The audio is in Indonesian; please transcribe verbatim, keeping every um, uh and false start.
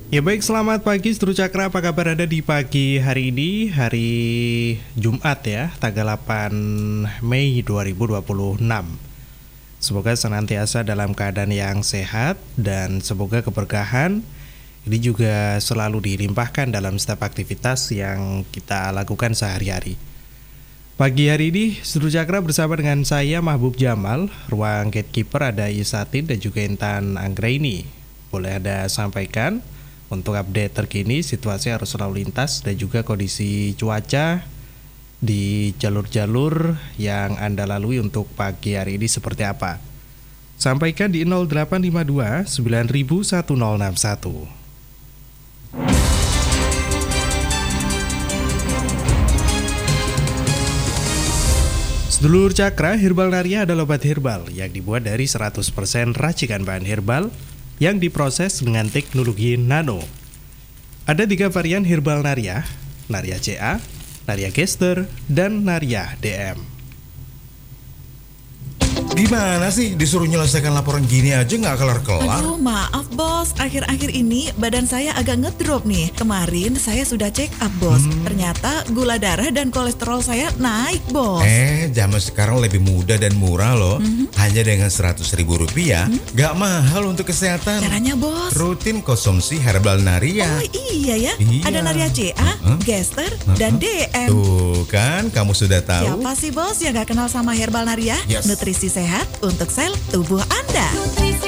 Ya baik, selamat pagi Seru Cakra, apa kabar Anda di pagi hari ini, hari Jumat ya, tanggal delapan Mei dua ribu dua puluh enam. Semoga senantiasa dalam keadaan yang sehat dan semoga keberkahan ini juga selalu dilimpahkan dalam setiap aktivitas yang kita lakukan sehari-hari. Pagi hari ini Seru Cakra bersama dengan saya Mahbub Jamal, ruang gatekeeper ada Isatin dan juga Intan Anggraini. Boleh Anda sampaikan untuk update terkini situasi arus lalu lintas dan juga kondisi cuaca di jalur-jalur yang Anda lalui untuk pagi hari ini seperti apa. Sampaikan di nol delapan lima dua sembilan satu nol enam satu. Sedulur Cakra, Herbal Naria adalah obat herbal yang dibuat dari seratus persen racikan bahan herbal yang diproses dengan teknologi nano. Ada tiga varian Herbal Naria, Naria C A, Naria Gester, dan Naria D M. Gimana sih disuruh nyelesaikan laporan gini aja nggak kelar-kelar? Aduh, maaf bos, akhir-akhir ini badan saya agak ngedrop nih. Kemarin saya sudah check up bos, hmm. ternyata gula darah dan kolesterol saya naik bos. Eh, zaman sekarang lebih mudah dan murah loh. Hmm. Hanya dengan seratus ribu rupiah, hmm? nggak mahal untuk kesehatan. Caranya bos? Rutin konsumsi Herbal Naria. Oh iya ya, iya. Ada Naria C A, uh-huh. Gester, uh-huh. dan D M. Tuh kan, kamu sudah tahu. Siapa sih bos yang nggak kenal sama Herbal Naria? Yes. Nutrisi sehat untuk sel tubuh Anda. Nutrisi